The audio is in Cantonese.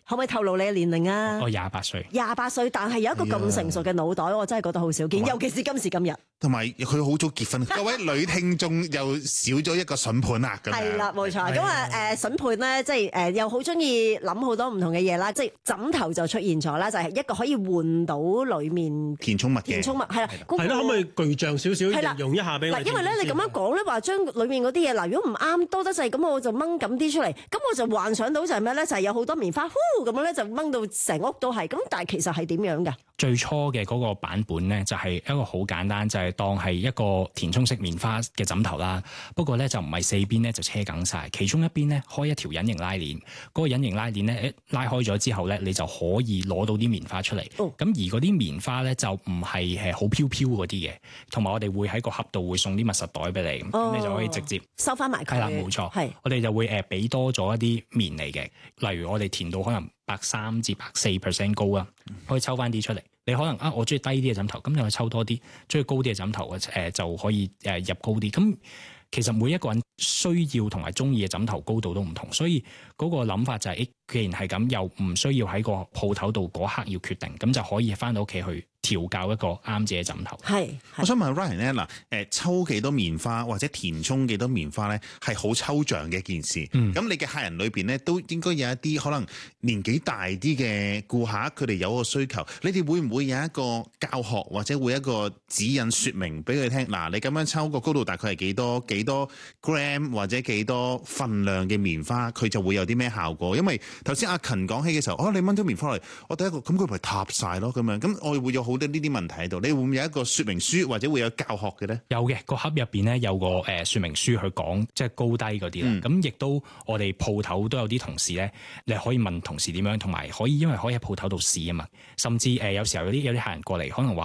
可唔可以透露你嘅年齡啊？ 我28歲。 28歲，但係有一個咁成熟嘅腦袋，我真係覺得好少見，尤其是今時今日。 同埋佢好早結婚，各位女聽眾又少咗一個筍盤啦。 係啦，冇錯。咁筍盤咧，即係又好中意諗好多唔同嘅嘢啦。即係枕頭就出現咗啦，就係一個可以換到裡面填充物嘅。 填充物係啦， 係咯，可唔可以具象少少形容一下俾我？ 因為咧你咁樣講咧，話將裡面嗰啲嘢嗱，如果唔啱多得滯，咁我就掹咁啲出嚟，咁我就幻想到就係咩咧？就係有好多棉花，咁樣咧就掹到成屋都係。咁但係其實係點樣㗎？ 最初嘅嗰個版本咧，就係一個好簡單，就係當係一個填充式棉花嘅枕頭啦。不過咧就唔係四邊咧就車緊晒，其中一邊咧開一條隱形拉鏈。嗰個隱形拉鏈咧拉開咗之後咧，你就可以攞到啲棉花出嚟。咁而嗰啲棉花咧就唔係好飄飄嗰啲嘅，同埋我哋會喺個盒度會送啲密實袋俾你，咁你就可以直接收翻埋佢。 係啦，冇錯。係我哋就會俾多咗一啲棉嚟嘅，例如我哋填到可能103%至104%高啊，可以抽翻啲出嚟。你可能我中意低啲嘅枕頭，咁你可以抽多啲；中意高啲嘅枕頭就可以入高啲。咁其實每一個人需要同埋中意嘅枕頭高度都唔同，所以嗰個諗法就係既然係咁，又唔需要喺個鋪頭度嗰刻要決定，咁就可以翻到屋企去調校一個啱自己嘅枕頭。 係， 我想問 Ryan 咧，抽幾多棉花或者填充幾多棉花咧，係好抽象嘅一件事。咁你嘅客人裏邊咧，都應該有一啲可能年紀大啲嘅顧客，佢哋有個需求，你哋會唔會有一個教學或者會一個指引說明俾佢聽？嗱，你咁樣抽個高度大概係幾多 gram 或者幾多份量嘅棉花，佢就會有啲咩效果？因為頭先阿勤講起嘅時候，你掹咗棉花落嚟，我第一個咁佢咪塌晒咯咁樣，咁我會有好多呢啲問題喺度。你會唔會有一個說明書或者會有教學嘅咧？ 有嘅，個盒入邊咧有個說明書去講即係高低嗰啲啦。咁亦都我哋鋪頭都有啲同事咧，你可以問同事點樣，同埋因為可以喺鋪頭度試啊嘛。甚至有時候有啲客人過嚟可能話。